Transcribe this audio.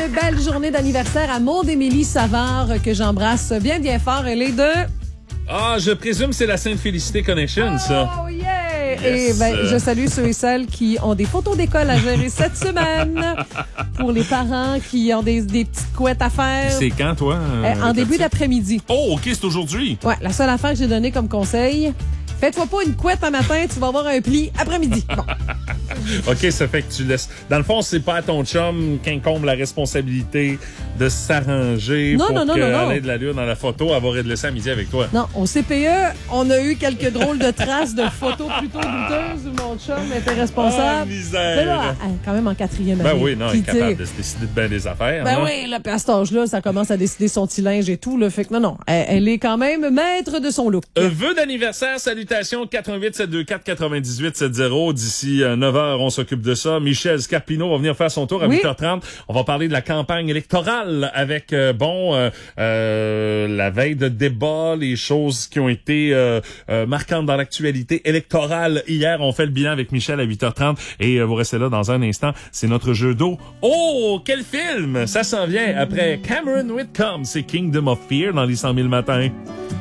belle journée d'anniversaire à Maud-Émilie Savard, que j'embrasse bien, bien fort. Elle est de... Ah, je présume que c'est la Sainte-Félicité Connection, ça. Oh, yeah! Yes. Et je salue ceux et celles qui ont des photos d'école à gérer cette semaine. Pour les parents qui ont des petites couettes à faire. C'est quand, toi? En début d'après-midi. Oh, OK, c'est aujourd'hui. Ouais, la seule affaire que j'ai donnée comme conseil, fais-toi pas une couette un matin, tu vas avoir un pli après-midi. Bon. OK, ça fait que tu laisses... Dans le fond, c'est pas à ton chum qu'incombe la responsabilité de s'arranger pour qu'elle ait de l'allure dans la photo, avoir de laisser à midi avec toi. Non, au CPE, on a eu quelques drôles de traces de photos plutôt douteuses où mon chum était responsable. Ah, misère! Mais là, quand même en 4e année. Ben oui, non, il est capable de se décider de bien des affaires. Ben non? oui, là, puis à cet âge-là, ça commence à décider son petit linge et tout. Là, fait que non, elle est quand même maître de son look. Vœux d'anniversaire, salutations, 88 724 98 70. D'ici 9h, on s'occupe de ça. Michel Scarpino va venir faire son tour à 8h30. On va parler de la campagne électorale avec, la veille de débat, les choses qui ont été marquantes dans l'actualité électorale. Hier, on fait le bilan avec Michel à 8h30 et vous restez là dans un instant. C'est notre jeu d'eau. Oh, quel film! Ça s'en vient après Cameron Whitcomb. C'est Kingdom of Fear dans les 100 000 matins.